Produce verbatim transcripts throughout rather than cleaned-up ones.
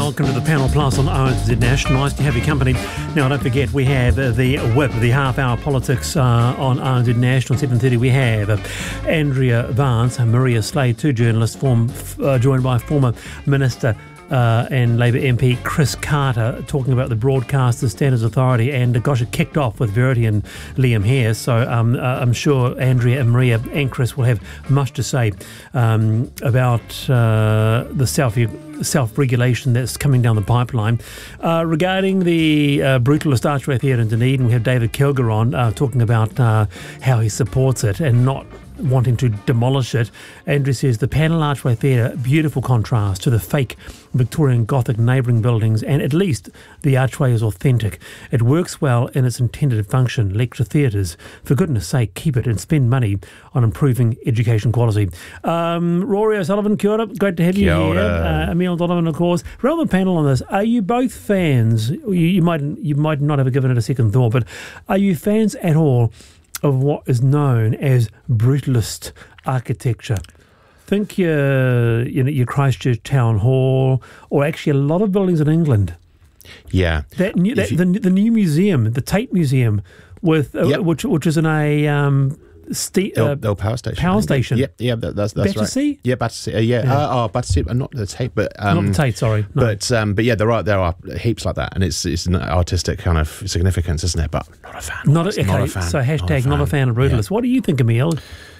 welcome to the Panel Plus on R N Z National. Nice to have your company. Now, don't forget, we have uh, the whip, the half-hour politics uh, on R N Z National. seven thirty, we have uh, Andrea Vance and Maria Slade, two journalists, form, uh, joined by former Minister Uh, and Labour M P Chris Carter, talking about the Broadcasters Standards Authority. And uh, gosh, it kicked off with Verity and Liam Hare, so um, uh, I'm sure Andrea and Maria and Chris will have much to say um, about uh, the self self-regulation that's coming down the pipeline. Uh, regarding the uh, brutalist Archway Theatre in Dunedin, we have David Kilger on uh, talking about uh, how he supports it and not wanting to demolish it. Andrew says the Panel Archway Theatre, beautiful contrast to the fake Victorian Gothic neighbouring buildings, and at least the archway is authentic. It works well in its intended function. Lecture theatres, for goodness sake, keep it and spend money on improving education quality. Um, Rory O'Sullivan, kia ora, great to have you here. Uh, Emile Donovan, of course. Around the panel on this, are you both fans? You, you might you might not have given it a second thought, but are you fans at all of what is known as brutalist architecture? Think your, you know, your Christchurch Town Hall, or actually a lot of buildings in England. Yeah, that new, that, you, the the new museum, the Tate Museum, with uh, yep. which which is in a um, ste- the, uh, the old power station. Power station. Yep, yeah, that, that's that's Battersea? right. Yeah, Battersea. Uh, yeah, yeah. Uh, oh, Battersea. Uh, not the Tate, but um, not the Tate. Sorry, no. but um, but yeah, there are there are heaps like that, and it's it's an artistic kind of significance, isn't it? But not a fan. Not a, okay, not a fan. So hashtag not a fan, not a fan of brutalists. Yeah. What do you think, Emile?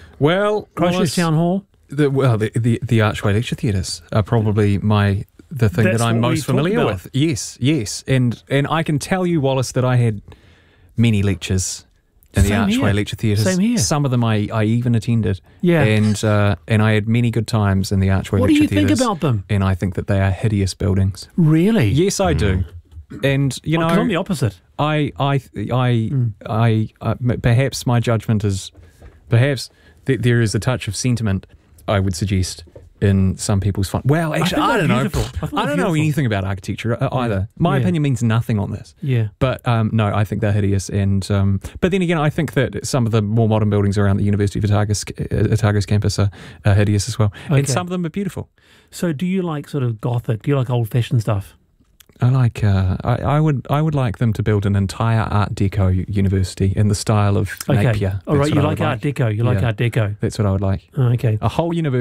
Well, Christchurch Town Hall. The, well, the, the the Archway Lecture Theatres are probably my the thing That's that I'm most familiar with. Yes, yes, and and I can tell you, Wallace, that I had many lectures in Same the Archway here. Lecture Theatres. Same here. Some of them I, I even attended. Yeah, and uh, and I had many good times in the Archway what Lecture Theatres. What do you Theatres, think about them? And I think that they are hideous buildings. Really? Yes, I mm. do. And you know, I'm the opposite. I I I mm. I, I perhaps my judgment is perhaps th- there is a touch of sentiment, I would suggest, in some people's fun. Well, actually, I, I don't know. I, I don't beautiful. know anything about architecture uh, either. Yeah. My yeah. opinion means nothing on this. Yeah. But um, no, I think they're hideous. And um, but then again, I think that some of the more modern buildings around the University of Otago's, Otago's campus are, are hideous as well. Okay. And some of them are beautiful. So, do you like sort of Gothic? Do you like old-fashioned stuff? I like. Uh, I, I would. I would like them to build an entire Art Deco university in the style of okay. Napier. All right, That's you like Art like. Deco. You like yeah. Art Deco. That's what I would like. Oh, okay. A whole university.